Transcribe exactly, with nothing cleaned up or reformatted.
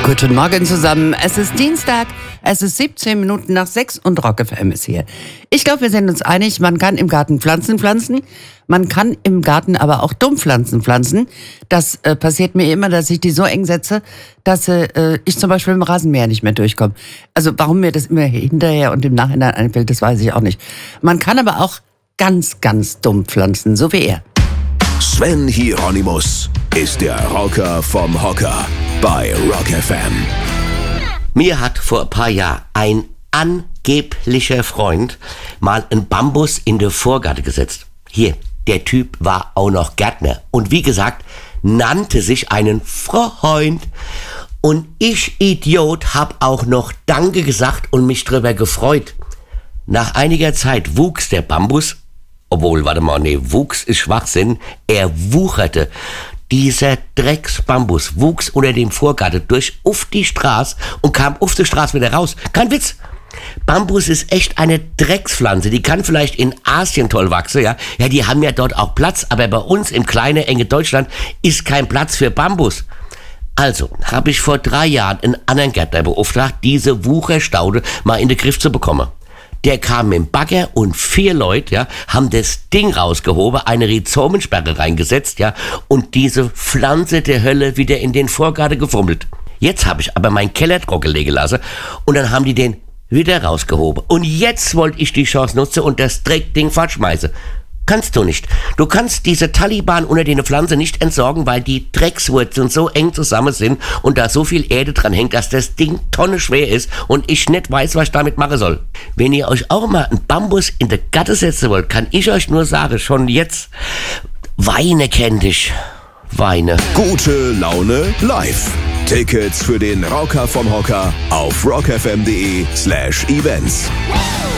Guten Morgen zusammen. Es ist Dienstag, es ist siebzehn Minuten nach sechs und Rock F M ist hier. Ich glaube, wir sind uns einig, man kann im Garten Pflanzen pflanzen, man kann im Garten aber auch Dumpfpflanzen pflanzen. Das äh, passiert mir immer, dass ich die so eng setze, dass äh, ich zum Beispiel im Rasenmäher nicht mehr durchkomme. Also warum mir das immer hinterher und im Nachhinein einfällt, das weiß ich auch nicht. Man kann aber auch ganz, ganz dumm pflanzen, so wie er. Sven Hieronymus ist der Rocker vom Hocker bei Rock F M. Mir hat vor ein paar Jahren ein angeblicher Freund mal einen Bambus in den Vorgarten gesetzt. Hier, der Typ war auch noch Gärtner und wie gesagt, nannte sich einen Freund. Und ich, Idiot, hab auch noch Danke gesagt und mich drüber gefreut. Nach einiger Zeit wuchs der Bambus, obwohl, warte mal, nee, wuchs ist Schwachsinn, er wucherte. Dieser Drecksbambus wuchs unter dem Vorgarten durch auf die Straße und kam auf die Straße wieder raus. Kein Witz. Bambus ist echt eine Dreckspflanze. Die kann vielleicht in Asien toll wachsen, ja. Ja, die haben ja dort auch Platz, aber bei uns im kleinen, engen Deutschland ist kein Platz für Bambus. Also habe ich vor drei Jahren einen anderen Gärtner beauftragt, diese Wucherstaude mal in den Griff zu bekommen. Der kam mit dem Bagger und vier Leute, ja, haben das Ding rausgehoben, eine Rhizomensperre reingesetzt, ja, und diese Pflanze der Hölle wieder in den Vorgarten gefummelt. Jetzt habe ich aber meinen Keller trocken legen lassen und dann haben die den wieder rausgehoben. Und jetzt wollte ich die Chance nutzen und das Dreckding fortschmeißen. Kannst du nicht. Du kannst diese Taliban unter den Pflanzen nicht entsorgen, weil die Dreckswurzeln so eng zusammen sind und da so viel Erde dran hängt, dass das Ding tonneschwer ist und ich nicht weiß, was ich damit machen soll. Wenn ihr euch auch mal einen Bambus in der Gatte setzen wollt, kann ich euch nur sagen, schon jetzt, Weine kenn dich. Weine. Gute Laune live. Tickets für den Rocker vom Hocker auf rockfm.de slash events.